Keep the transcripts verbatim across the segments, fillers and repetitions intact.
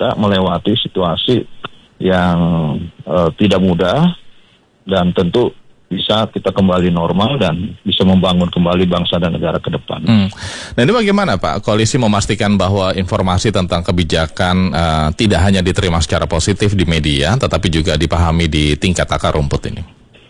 mereka melewati situasi yang uh, tidak mudah dan tentu bisa kita kembali normal dan bisa membangun kembali bangsa dan negara ke depan. Hmm. Nah ini bagaimana Pak, koalisi memastikan bahwa informasi tentang kebijakan uh, tidak hanya diterima secara positif di media, tetapi juga dipahami di tingkat akar rumput ini?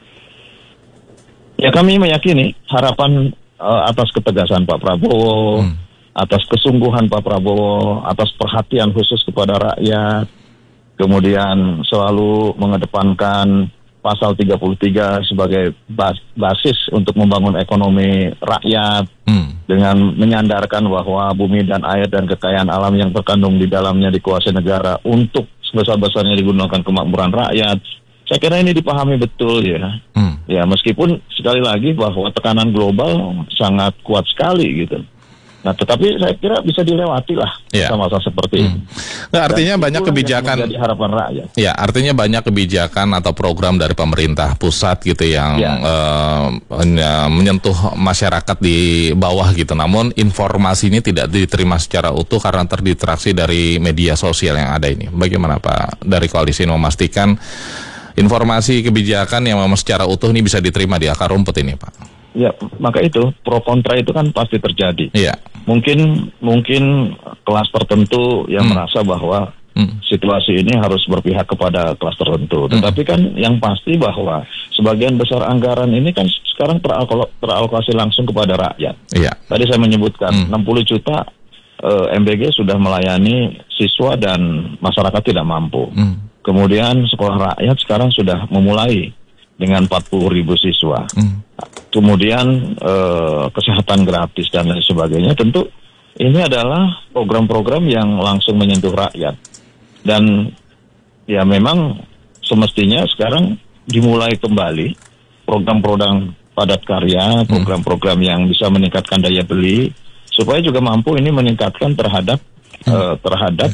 Ya kami meyakini harapan uh, atas ketegasan Pak Prabowo, hmm. atas kesungguhan Pak Prabowo, atas perhatian khusus kepada rakyat, kemudian selalu mengedepankan pasal tiga puluh tiga sebagai bas, basis untuk membangun ekonomi rakyat hmm. dengan menyandarkan bahwa bumi dan air dan kekayaan alam yang terkandung di dalamnya dikuasai negara untuk sebesar-besarnya digunakan kemakmuran rakyat. Saya kira ini dipahami betul ya. Hmm. Ya meskipun sekali lagi bahwa tekanan global sangat kuat sekali gitu. Nah, tetapi saya kira bisa dilewati lah ya. masa-masa seperti ini. Hmm. Nah, artinya dan banyak kebijakan. Menjadi harapan rakyat. Ya, artinya banyak kebijakan atau program dari pemerintah pusat gitu yang ya. uh, menyentuh masyarakat di bawah gitu. Namun informasi ini tidak diterima secara utuh karena terdistraksi dari media sosial yang ada ini. Bagaimana Pak dari koalisi memastikan informasi kebijakan yang memang secara utuh ini bisa diterima di akar rumput ini, Pak? Ya, maka itu pro kontra itu kan pasti terjadi. Iya. Mungkin mungkin kelas tertentu yang hmm. merasa bahwa hmm. situasi ini harus berpihak kepada kelas tertentu. Hmm. Tetapi kan yang pasti bahwa sebagian besar anggaran ini kan sekarang teralok- teralokasi langsung kepada rakyat. Iya. Tadi saya menyebutkan hmm. enam puluh juta eh, M B G sudah melayani siswa dan masyarakat tidak mampu. Hmm. Kemudian sekolah rakyat sekarang sudah memulai dengan empat puluh ribu siswa. Hmm. Kemudian eh, kesehatan gratis dan lain sebagainya. Tentu ini adalah program-program yang langsung menyentuh rakyat. Dan ya memang semestinya sekarang dimulai kembali program-program padat karya, program-program yang bisa meningkatkan daya beli, supaya juga mampu ini meningkatkan terhadap hmm. eh, terhadap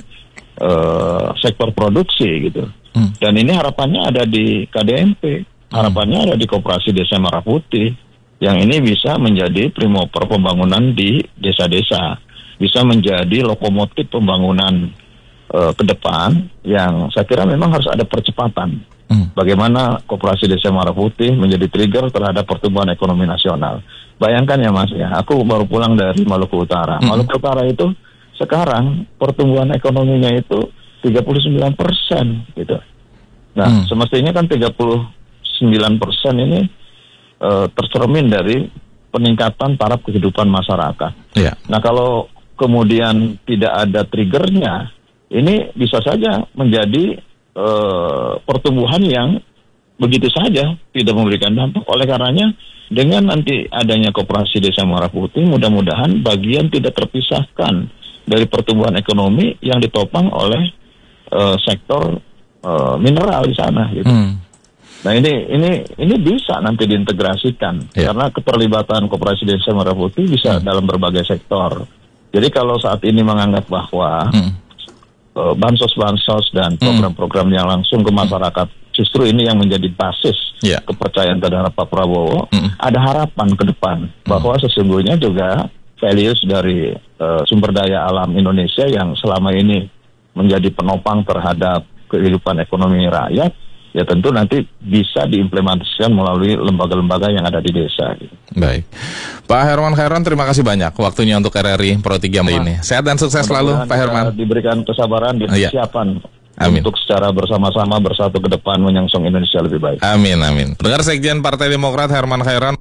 eh, sektor produksi gitu. Hmm. Dan ini harapannya ada di K D M P. Harapannya ada di Koperasi Desa Merah Putih, yang ini bisa menjadi primoper pembangunan di desa-desa, bisa menjadi lokomotif pembangunan uh, ke depan, yang saya kira memang harus ada percepatan. Hmm. Bagaimana Koperasi Desa Merah Putih menjadi trigger terhadap pertumbuhan ekonomi nasional. Bayangkan ya Mas ya, aku baru pulang dari Maluku Utara. Hmm. Maluku Utara itu sekarang pertumbuhan ekonominya itu tiga puluh sembilan persen gitu. Nah, hmm. semestinya kan tiga puluh sembilan persen ini uh, tercermin dari peningkatan taraf kehidupan masyarakat. Yeah. Nah kalau kemudian tidak ada triggernya, ini bisa saja menjadi uh, pertumbuhan yang begitu saja tidak memberikan dampak. Oleh karenanya dengan nanti adanya Koperasi Desa Merah Putih, mudah-mudahan bagian tidak terpisahkan dari pertumbuhan ekonomi yang ditopang oleh uh, sektor uh, mineral di sana. Gitu. Hmm. Nah ini ini ini bisa nanti diintegrasikan yeah. karena keterlibatan Koperasi Desa Merah Putih bisa hmm. dalam berbagai sektor. Jadi kalau saat ini menganggap bahwa hmm. uh, bansos-bansos dan program-program yang langsung ke masyarakat hmm. justru ini yang menjadi basis yeah. kepercayaan terhadap Pak Prabowo, hmm. ada harapan ke depan hmm. bahwa sesungguhnya juga values dari uh, sumber daya alam Indonesia yang selama ini menjadi penopang terhadap kehidupan ekonomi rakyat, ya tentu nanti bisa diimplementasikan melalui lembaga-lembaga yang ada di desa. Baik, Pak Herman Khairon, terima kasih banyak waktunya untuk R R I Pro tiga nah, ini. Sehat dan sukses selalu, Pak Herman. Diberikan kesabaran dan kesiapan Amin. Untuk secara bersama-sama bersatu ke depan menyongsong Indonesia lebih baik. Amin, amin. Dengar Sekjen Partai Demokrat Herman Khairon.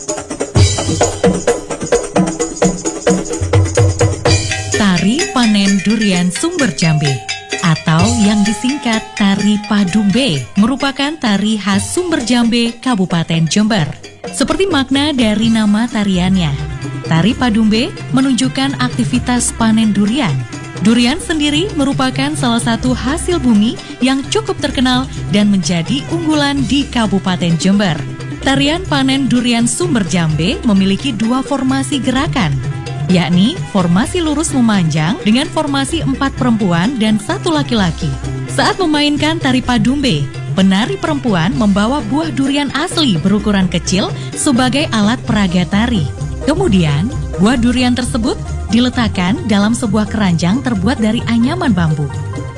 Tari Panen Durian Sumber Jambe, atau yang disingkat Tari Padumbe, merupakan tari khas Sumber Jambe, Kabupaten Jember. Seperti makna dari nama tariannya, Tari Padumbe menunjukkan aktivitas panen durian. Durian sendiri merupakan salah satu hasil bumi yang cukup terkenal dan menjadi unggulan di Kabupaten Jember. Tarian panen durian Sumber Jambe memiliki dua formasi gerakan, yakni formasi lurus memanjang dengan formasi empat perempuan dan satu laki-laki. Saat memainkan tari Padumbe, penari perempuan membawa buah durian asli berukuran kecil sebagai alat peraga tari. Kemudian, buah durian tersebut diletakkan dalam sebuah keranjang terbuat dari anyaman bambu.